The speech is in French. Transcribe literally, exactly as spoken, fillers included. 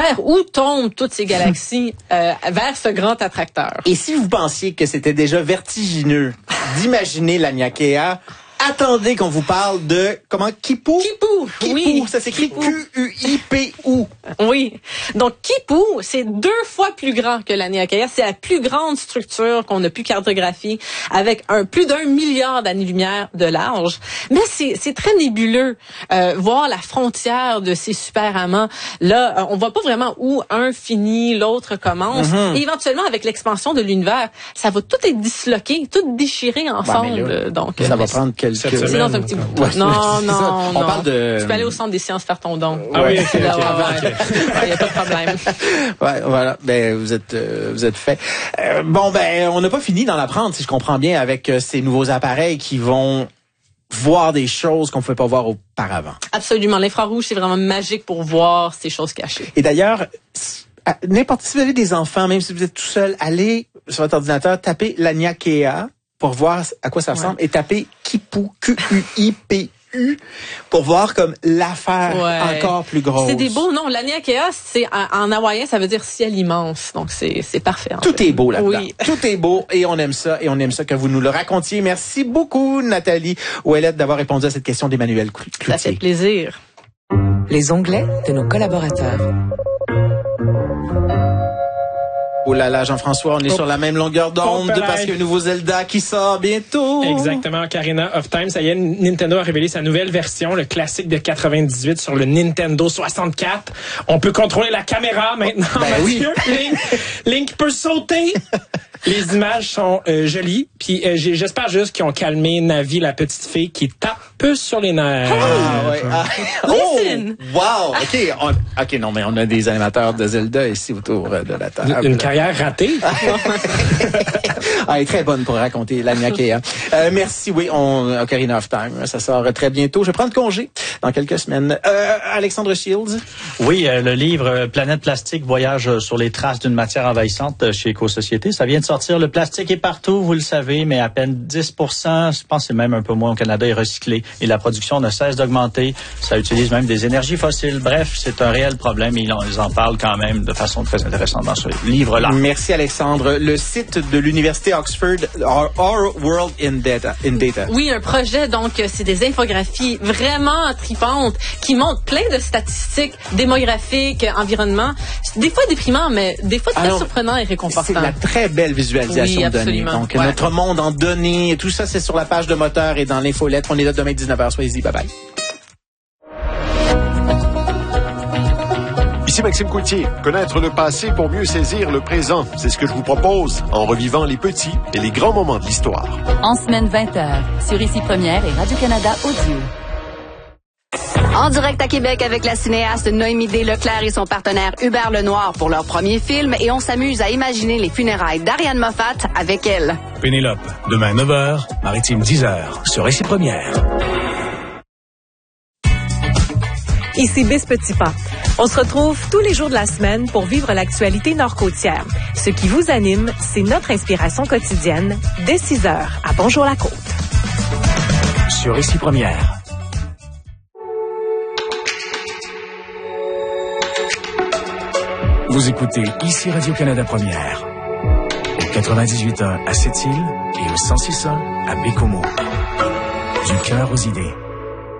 vers où tombent toutes ces galaxies euh, vers ce grand attracteur. Et si vous pensiez que c'était déjà vertigineux d'imaginer l'Aniakea, attendez qu'on vous parle de, comment, Kipu? Kipu, Kipu, oui. ça s'écrit Q U I P U. Oui. Donc, Kipu, c'est deux fois plus grand que l'Aniakea. C'est la plus grande structure qu'on a pu cartographier avec un plus d'un milliard d'années-lumière de large. Mais c'est, c'est très nébuleux, euh, voir la frontière de ces super amants. Là, on voit pas vraiment où un finit, l'autre commence. Mm-hmm. Et éventuellement, avec l'expansion de l'univers, ça va tout être disloqué, tout déchiré ensemble. Ouais, là, donc, ça va prendre quelques... C'est dans un petit bout. Ouais, non, non, on non. parle de... Tu peux aller au centre des sciences faire ton don. Ah oui, ok, ok. Il n'y a pas de problème. Ouais, voilà. Ben, vous êtes, euh, vous êtes fait. Euh, bon, ben, on n'a pas fini d'en apprendre, si je comprends bien, avec euh, ces nouveaux appareils qui vont voir des choses qu'on ne pouvait pas voir auparavant. Absolument. L'infrarouge, c'est vraiment magique pour voir ces choses cachées. Et d'ailleurs, n'importe si vous avez des enfants, même si vous êtes tout seul, allez sur votre ordinateur, tapez l'Aniakea pour voir à quoi ça ressemble ouais. et tapez Kipu, Q U I P U, pour voir comme l'affaire ouais. encore plus grosse. C'est des beaux noms. L'Aniakea, c'est en, en hawaïen, ça veut dire ciel immense. Donc c'est c'est parfait. Tout fait. est beau là-dedans. Oui. Tout est beau et on aime ça et on aime ça que vous nous le racontiez. Merci beaucoup Nathalie Ouellette d'avoir répondu à cette question d'Emmanuel Cloutier. Ça fait plaisir. Les onglets de nos collaborateurs. Oh là là, Jean-François, on est oh. sur la même longueur d'onde oh, parce qu'il y a un nouveau Zelda qui sort bientôt. Exactement, Ocarina of Time. Ça y est, Nintendo a révélé sa nouvelle version, le classique de quatre-vingt-dix-huit sur le Nintendo soixante-quatre. On peut contrôler la caméra maintenant, ben Mathieu. Oui. Link, Link peut sauter. Les images sont euh, jolies. Puis euh, j'espère juste qu'ils ont calmé Navi, la petite fille, qui tape sur les nerfs. Ah, ouais. Ah. Listen. Oh, wow. OK. On, OK, non, mais on a des animateurs de Zelda ici autour de la table. Une carrière ratée. Ah, elle est très bonne pour raconter l'Aniakea. Euh, merci, oui, on, Ocarina of Time, ça sort très bientôt. Je vais prendre congé dans quelques semaines. Euh, Alexandre Shields. Oui, euh, le livre Planète Plastique, voyage sur les traces d'une matière envahissante chez Éco-Société. Ça vient de sortir. Le plastique est partout, vous le savez, mais à peine dix pour cent, je pense que c'est même un peu moins au Canada, est recyclé. Et la production ne cesse d'augmenter. Ça utilise même des énergies fossiles. Bref, c'est un réel problème et ils en parlent quand même de façon très intéressante dans ce livre-là. Merci Alexandre. Le site de l'Université Oxford, Our, Our World in Data, in Data. Oui, un projet, donc c'est des infographies vraiment tripantes qui montrent plein de statistiques démographiques, environnement. Des fois déprimant, mais des fois très Alors, surprenant et réconfortant. C'est de la très belle visualisation oui, de données. Donc ouais. notre monde en données, tout ça c'est sur la page de Moteur et dans l'infolettre. On est là demain dix-neuf heures. Soyez-y, bye bye. Ici Maxime Coultier. Connaître le passé pour mieux saisir le présent. C'est ce que je vous propose en revivant les petits et les grands moments de l'histoire. En semaine vingt heures, sur Ici Première et Radio-Canada Audio. En direct à Québec avec la cinéaste Noémie D. Leclerc et son partenaire Hubert Lenoir pour leur premier film et on s'amuse à imaginer les funérailles d'Ariane Moffat avec elle. Pénélope, demain neuf heures, Maritime dix heures, sur Ici Première. Ici Bis Petit Pas. On se retrouve tous les jours de la semaine pour vivre l'actualité nord-côtière. Ce qui vous anime, c'est notre inspiration quotidienne dès six heures à Bonjour la Côte. Sur Ici Première. Vous écoutez Ici Radio-Canada Première. Au quatre-vingt-dix-huit point un à Sept-Îles et au cent six point un à Bécomo. Du cœur aux idées.